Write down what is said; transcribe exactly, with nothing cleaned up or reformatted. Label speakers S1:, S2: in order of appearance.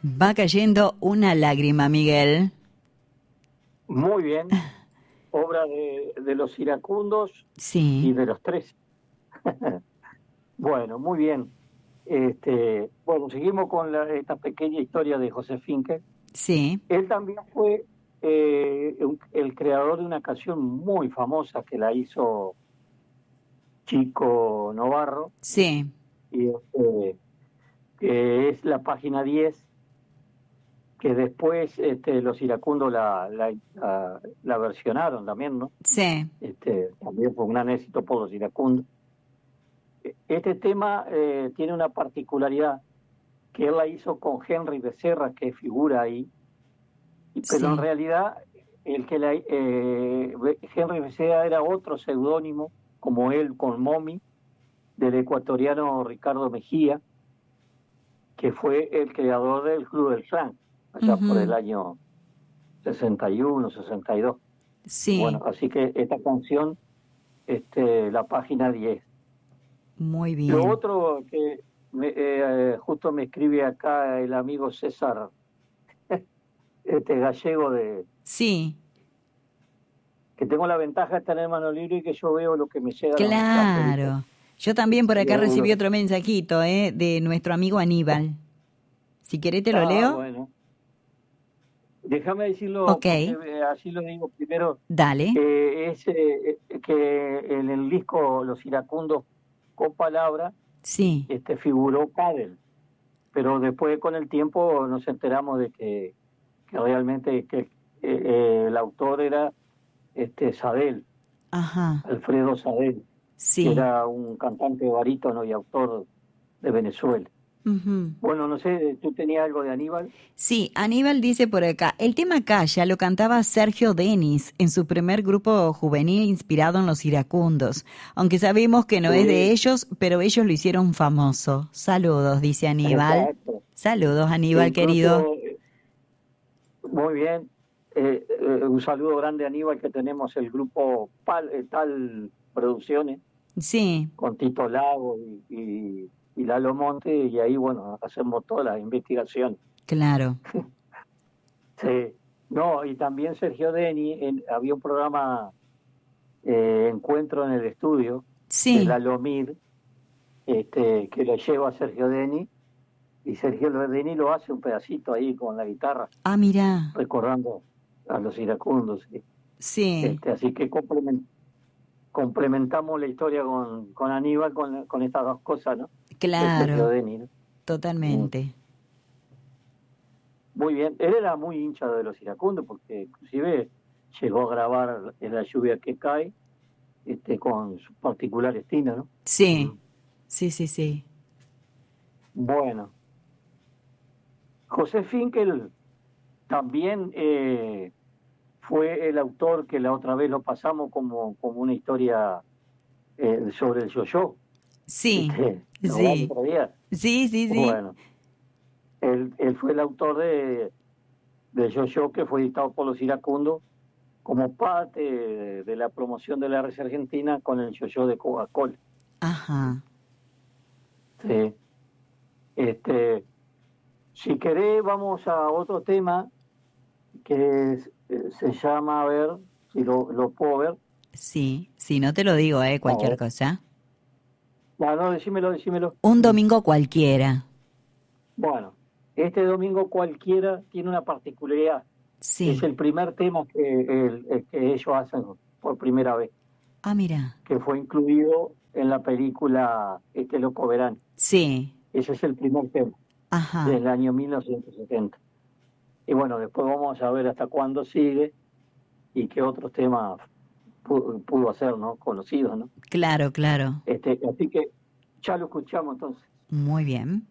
S1: Va cayendo una lágrima, Miguel.
S2: Muy bien. Obra de, de los iracundos
S1: Sí.
S2: y de los tres. Bueno, muy bien. Este, bueno, seguimos con la, esta pequeña historia de José Finkel.
S1: Sí.
S2: Él también fue eh, un, el creador de una canción muy famosa que la hizo Chico Novarro,
S1: Sí.
S2: y, este, que es la página diez, que después este, los iracundos la, la, la, la versionaron también, ¿no?
S1: Sí.
S2: Este, también fue un gran éxito por los iracundos. Este tema eh, tiene una particularidad, que él la hizo con Henry Becerra, que figura ahí, pero en
S1: Sí.
S2: realidad el que la, eh, Henry Becerra era otro seudónimo, como él con Momi, del ecuatoriano Ricardo Mejía, que fue el creador del Club del Clan, allá por el
S1: Ujú.
S2: año sesenta y uno, sesenta y dos.
S1: Sí.
S2: Bueno, así que esta canción, este, la página diez.
S1: Muy
S2: Lo
S1: bien.
S2: otro que me, eh, justo me escribe acá el amigo César, este gallego, de
S1: Sí.
S2: que tengo la ventaja de tener mano libre y que yo veo lo que me llega a los mensajes, ¿viste?
S1: Claro. Yo también por
S2: Y
S1: acá
S2: veo
S1: recibí
S2: lo-
S1: otro mensajito, ¿eh? De nuestro amigo Aníbal. Si querés te lo
S2: Ah,
S1: leo.
S2: bueno. Déjame decirlo,
S1: Ok.
S2: porque eh, así lo digo primero.
S1: Dale.
S2: Eh, es eh, eh, que en el disco Los Iracundos con Palabra
S1: Sí.
S2: este, figuró Padel, pero después con el tiempo nos enteramos de que, que realmente que, eh, eh, el autor era este Sadel,
S1: Ajá.
S2: Alfredo Sadel, que
S1: Sí.
S2: era un cantante barítono y autor de Venezuela.
S1: Ujú.
S2: Bueno, no sé, ¿tú tenías algo de Aníbal?
S1: Sí, Aníbal dice por acá, el tema Calla lo cantaba Sergio Denis en su primer grupo juvenil inspirado en los iracundos, aunque sabemos que no es de
S2: Sí,
S1: ellos, pero ellos lo hicieron famoso. Saludos, dice Aníbal.
S2: exacto.
S1: Saludos, Aníbal, querido.
S2: Incluso, eh, muy bien, eh, eh, un saludo grande a Aníbal, que tenemos el grupo Pal, eh, Tal Producciones,
S1: Sí,
S2: con Tito Lago y, y, y Lalo Monte, y ahí, bueno, hacemos toda la investigación.
S1: claro.
S2: Sí. No, y también Sergio Deni, en- había un programa, eh, Encuentro en el Estudio, de
S1: Sí.
S2: Lalo Mir, este, que lo lleva a Sergio Deni, y Sergio Deni lo hace un pedacito ahí con la guitarra,
S1: Ah, mira.
S2: recordando a los iracundos. ¿Sí?
S1: Sí,
S2: Este, así que complement- complementamos la historia con, con Aníbal, con, con estas dos cosas, ¿no? De Sergio
S1: claro,
S2: Denis, ¿no? Mm.
S1: totalmente.
S2: Muy bien. Él era muy hincha de los iracundos, porque inclusive llegó a grabar En la lluvia que cae, este, con su particular estilo, ¿no?
S1: Sí,
S2: Mm.
S1: sí, sí, sí.
S2: Bueno, José Finkel también eh, fue el autor que la otra vez lo pasamos como, como una historia eh, sobre el yo-yo,
S1: Sí,
S2: ¿viste? ¿Te acordás el
S1: sí,
S2: otro día?
S1: sí, sí, sí.
S2: Bueno, él, él fue el autor de, de Yo-Yo, que fue editado por los iracundos como parte de, de la promoción de la R C Argentina con el Yo-Yo de Coca-Cola.
S1: Ajá.
S2: Sí. Este, si querés, vamos a otro tema que es- eh, se llama, a ver si lo, lo puedo ver.
S1: Sí, sí, no te lo digo, eh,
S2: A
S1: cualquier
S2: ver.
S1: cosa.
S2: No, no, decímelo, decímelo.
S1: Un
S2: Mm.
S1: domingo cualquiera.
S2: Bueno, este domingo cualquiera tiene una particularidad. Es
S1: Sí.
S2: el primer tema que, el- el que ellos hacen por primera vez,
S1: Ah, mira.
S2: que fue incluido en la película Este Loco Verano.
S1: Sí.
S2: Ese es el primer tema,
S1: Ajá.
S2: del año mil novecientos setenta. Y bueno, después vamos a ver hasta cuándo sigue y qué otros temas pudo, pudo hacer, ¿no? Conocidos, ¿no?
S1: Claro, claro.
S2: Este, así que ya lo escuchamos entonces.
S1: Muy bien.